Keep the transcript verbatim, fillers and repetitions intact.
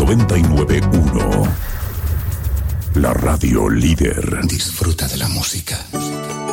noventa y nueve punto uno. La radio líder. Disfruta de la música.